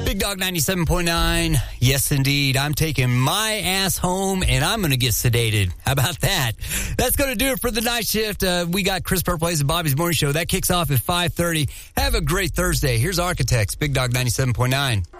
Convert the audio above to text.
Big Dog 97.9. Yes, indeed. I'm taking my ass home, and I'm going to get sedated. How about that? That's going to do it for the night shift. We got Chris Purplays and Bobby's Morning Show. That kicks off at 5:30. Have a great Thursday. Here's Architects, Big Dog 97.9.